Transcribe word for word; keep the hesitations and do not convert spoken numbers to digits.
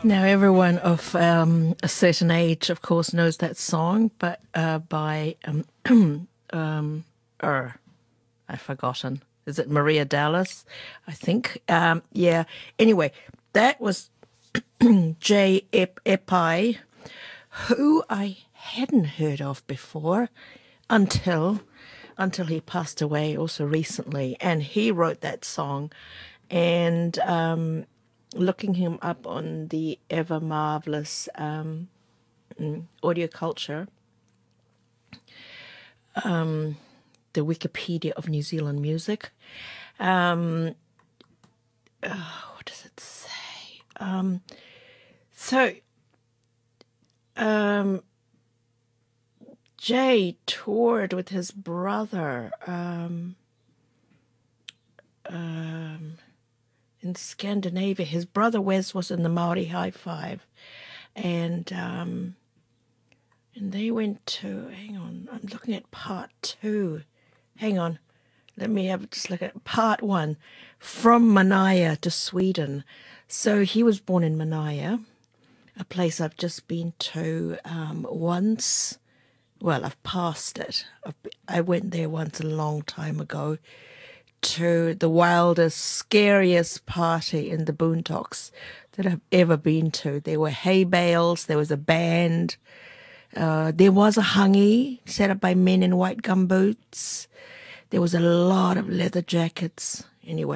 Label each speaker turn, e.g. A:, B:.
A: Now, everyone of um, a certain age, of course, knows that song, but uh, by, um, um, er, I've forgotten. Is it Maria Dallas? I think. Um, yeah. Anyway, that was Jay Ep- Epai, who I hadn't heard of before until until he passed away also recently, and he wrote that song, and um, looking him up on the ever marvelous um, audio culture, the Wikipedia of New Zealand music. Um, oh, what does it say? Um, so um, Jay toured with his brother um, um, in Scandinavia. His brother Wes was in the Maori High Five, and um, and they went to. Hang on, I'm looking at part two. Hang on, let me have just look at part one. From Manaya to Sweden. So he was born in Manaya, a place I've just been to um, once. Well, I've passed it. I've, I went there once a long time ago to the wildest, scariest party in the boondocks that I've ever been to. There were hay bales, there was a band, uh, there was a hangi set up by men in white gumboots. There was a lot of leather jackets. Anyway.